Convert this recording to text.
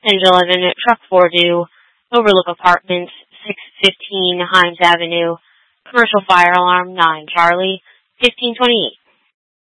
Engine 11, Truck 4 due, Overlook Apartments, 615 Himes Avenue, Commercial Fire Alarm 9 Charlie, 1528.